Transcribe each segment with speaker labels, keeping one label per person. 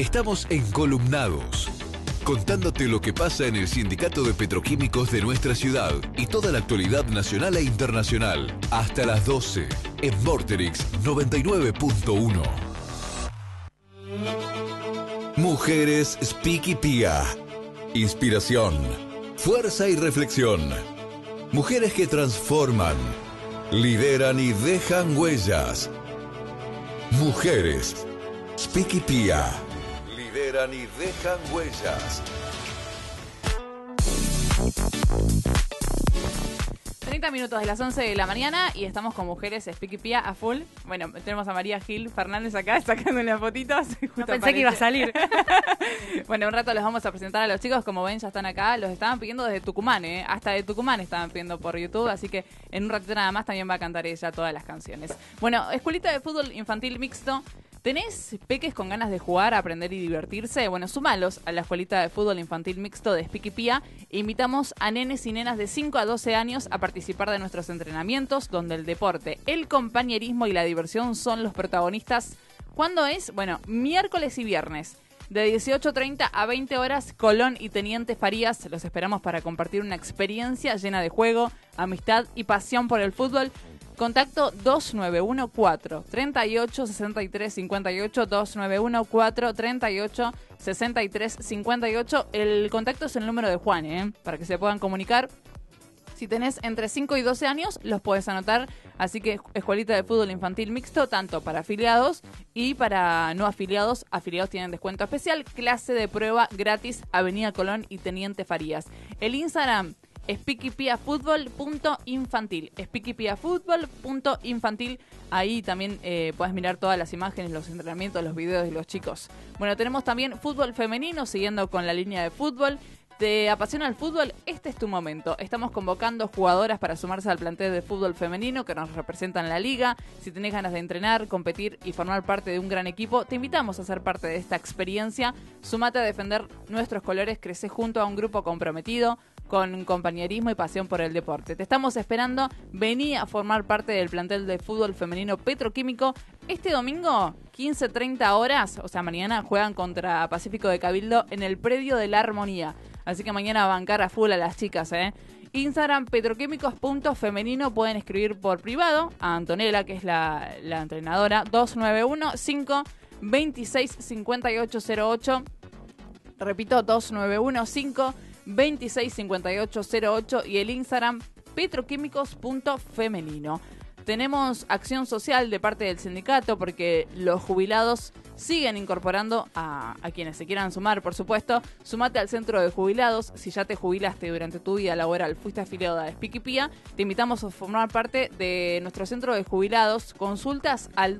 Speaker 1: Estamos encolumnados, contándote lo que pasa en el Sindicato de Petroquímicos de nuestra ciudad y toda la actualidad nacional e internacional. Hasta las 12 en Vorterix 99.1. Mujeres Speaky Pía. Inspiración, fuerza y reflexión. Mujeres que transforman, lideran y dejan huellas. Mujeres Speaky Pía. Lideran y dejan huellas.
Speaker 2: 30 minutos de las 11 de la mañana y estamos con Mujeres Speaky Pía a full. Bueno, tenemos a María Gil Fernández acá sacando las fotitos.
Speaker 3: No pensé que iba a salir.
Speaker 2: Bueno, un rato les vamos a presentar a los chicos. Como ven, ya están acá. Los estaban pidiendo desde Tucumán, ¿eh? Hasta de Tucumán estaban pidiendo por YouTube. Así que en un ratito nada más también va a cantar ella todas las canciones. Bueno, Escuelita de Fútbol Infantil Mixto. ¿Tenés peques con ganas de jugar, aprender y divertirse? Bueno, sumalos a la Escuelita de Fútbol Infantil Mixto de Speaky Pía. Invitamos a nenes y nenas de 5 a 12 años a participar de nuestros entrenamientos, donde el deporte, el compañerismo y la diversión son los protagonistas. ¿Cuándo es? Bueno, miércoles y viernes. De 18:30 a 20 horas, Colón y Teniente Farías. Los esperamos para compartir una experiencia llena de juego, amistad y pasión por el fútbol. Contacto 2914-386358, 2914-386358. El contacto es el número de Juan, para que se puedan comunicar. Si tenés entre 5 y 12 años, los podés anotar. Así que Escuelita de Fútbol Infantil Mixto, tanto para afiliados y para no afiliados. Afiliados tienen descuento especial. Clase de prueba gratis, Avenida Colón y Teniente Farías. El Instagram, speakypiafutbol.infantil. speakypiafutbol.infantil. Ahí también puedes mirar todas las imágenes, los entrenamientos, los videos de los chicos. Bueno, tenemos también fútbol femenino, siguiendo con la línea de fútbol. ¿Te apasiona el fútbol? Este es tu momento. Estamos convocando jugadoras para sumarse al plantel de fútbol femenino que nos representan en la liga. Si tenés ganas de entrenar, competir y formar parte de un gran equipo, te invitamos a ser parte de esta experiencia. Sumate a defender nuestros colores, crece junto a un grupo comprometido, con compañerismo y pasión por el deporte. Te estamos esperando. Vení a formar parte del plantel de fútbol femenino Petroquímico. Este domingo, 15:30 horas, o sea, mañana juegan contra Pacífico de Cabildo en el predio de La Armonía. Así que mañana a bancar a full a las chicas, Instagram, petroquímicos.femenino. Pueden escribir por privado a Antonella, que es la entrenadora, 291-526-5808. Repito, 291-526-5808 y el Instagram, petroquímicos.femenino. Tenemos acción social de parte del sindicato porque los jubilados siguen incorporando a quienes se quieran sumar, por supuesto. Sumate al centro de jubilados. Si ya te jubilaste durante tu vida laboral, fuiste afiliado a Speaky Pía, te invitamos a formar parte de nuestro centro de jubilados. Consultas al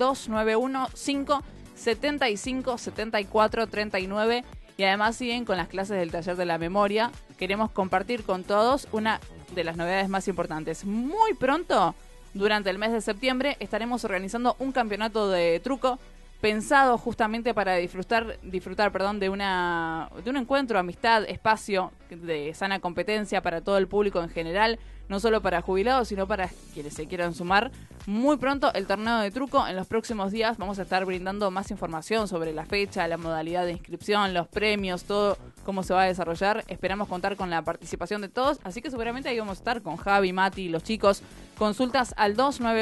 Speaker 2: 291-575-7439 y además siguen con las clases del taller de la memoria. Queremos compartir con todos una de las novedades más importantes. Muy pronto, durante el mes de septiembre, estaremos organizando un campeonato de truco pensado justamente para disfrutar de un encuentro, amistad, espacio de sana competencia para todo el público en general, no solo para jubilados, sino para quienes se quieran sumar. Muy pronto el torneo de truco. En los próximos días vamos a estar brindando más información sobre la fecha, la modalidad de inscripción, los premios, todo cómo se va a desarrollar. Esperamos contar con la participación de todos, así que seguramente ahí vamos a estar con Javi, Mati y los chicos. Consultas al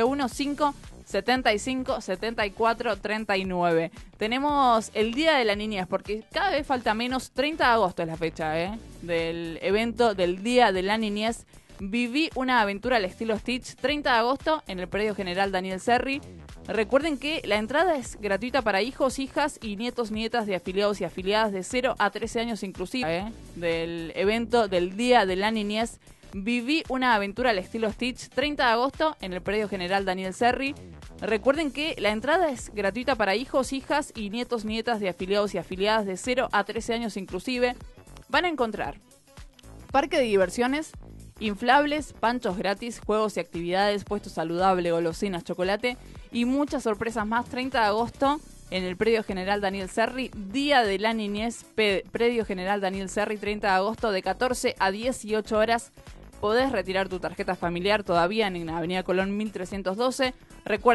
Speaker 2: 291-575-7439. Tenemos el Día de la Niñez, porque cada vez falta menos. 30 de agosto es la fecha del evento del Día de la Niñez. Viví una aventura al estilo Stitch, 30 de agosto en el Predio General Daniel Serri. Recuerden que la entrada es gratuita para hijos, hijas y nietos, nietas de afiliados y afiliadas de 0 a 13 años inclusive. Del evento del Día de la Niñez. Viví una aventura al estilo Stitch, 30 de agosto en el Predio General Daniel Serri. Recuerden que la entrada es gratuita para hijos, hijas y nietos, nietas de afiliados y afiliadas de 0 a 13 años inclusive. Van a encontrar parque de diversiones, inflables, panchos gratis, juegos y actividades, puesto saludable, golosinas, chocolate y muchas sorpresas más. 30 de agosto en el Predio General Daniel Serri, Día de la Niñez, Predio General Daniel Serri, 30 de agosto de 14 a 18 horas. Podés retirar tu tarjeta familiar todavía en Avenida Colón 1312. Recuerda